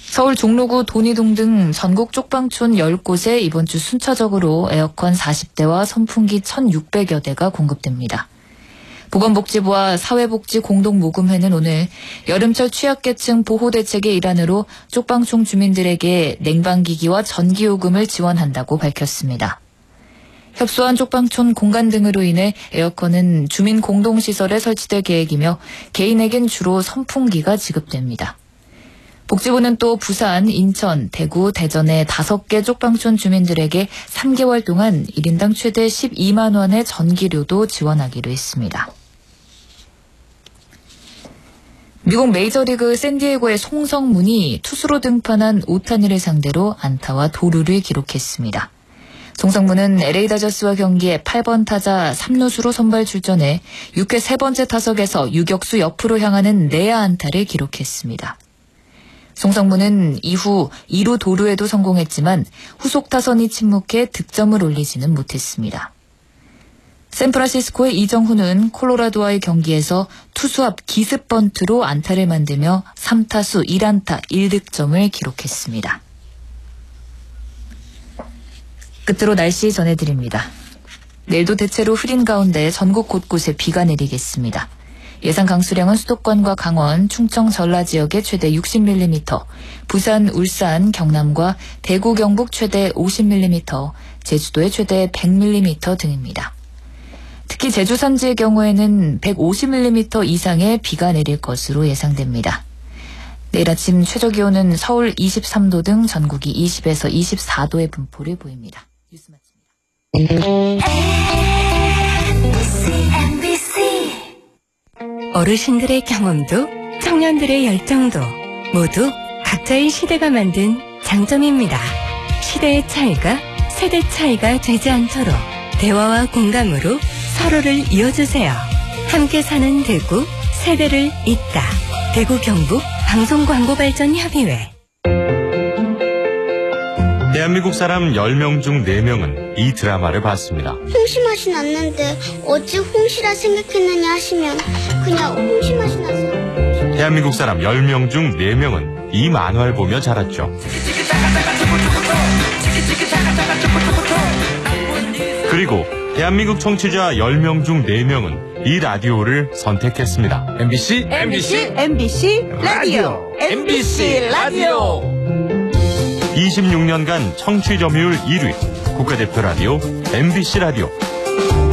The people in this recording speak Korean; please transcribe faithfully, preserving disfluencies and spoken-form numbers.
서울 종로구 돈이동 등 전국 쪽방촌 열 곳에 이번 주 순차적으로 에어컨 사십 대와 선풍기 천육백여 대가 공급됩니다. 보건복지부와 사회복지공동모금회는 오늘 여름철 취약계층 보호대책의 일환으로 쪽방촌 주민들에게 냉방기기와 전기요금을 지원한다고 밝혔습니다. 협소한 쪽방촌 공간 등으로 인해 에어컨은 주민 공동시설에 설치될 계획이며 개인에겐 주로 선풍기가 지급됩니다. 복지부는 또 부산, 인천, 대구, 대전의 다섯 개 쪽방촌 주민들에게 삼 개월 동안 일 인당 최대 십이만 원의 전기료도 지원하기로 했습니다. 미국 메이저리그 샌디에고의 송성문이 투수로 등판한 오타니를 상대로 안타와 도루를 기록했습니다. 송성문은 엘에이 다저스와 경기에 팔 번 타자 삼 루수로 선발 출전해 육 회 세 번째 타석에서 유격수 옆으로 향하는 내야 안타를 기록했습니다. 송성문은 이후 이 루 도루에도 성공했지만 후속 타선이 침묵해 득점을 올리지는 못했습니다. 샌프란시스코의 이정훈은 콜로라도와의 경기에서 투수 앞 기습 번트로 안타를 만들며 삼 타수 일 안타 일 득점을 기록했습니다. 끝으로 날씨 전해드립니다. 내일도 대체로 흐린 가운데 전국 곳곳에 비가 내리겠습니다. 예상 강수량은 수도권과 강원, 충청, 전라 지역에 최대 육십 밀리미터, 부산, 울산, 경남과 대구, 경북 최대 오십 밀리미터, 제주도에 최대 백 밀리미터 등입니다. 특히 제주 산지의 경우에는 백오십 밀리미터 이상의 비가 내릴 것으로 예상됩니다. 내일 아침 최저기온은 서울 이십삼 도 등 전국이 이십에서 이십사 도의 분포를 보입니다. 뉴스 마칩니다. 어르신들의 경험도 청년들의 열정도 모두 각자의 시대가 만든 장점입니다. 시대의 차이가 세대 차이가 되지 않도록 대화와 공감으로 서로를 이어주세요. 함께 사는 대구, 세대를 잇다. 대구 경북 방송광고발전협의회. 대한민국 사람 열 명 중 네 명은 이 드라마를 봤습니다. 홍시 맛이 났는데 어찌 홍시라 생각했느냐 하시면 그냥 홍시 맛이 나서. 대한민국 사람 열 명 중 네 명은 이 만화를 보며 자랐죠. 그리고 대한민국 청취자 열 명 중 네 명은 이 라디오를 선택했습니다. 엠비씨 엠비씨 엠비씨 라디오 엠비씨 라디오 이십육 년간 청취 점유율 일 위 국가대표 라디오 엠비씨 라디오.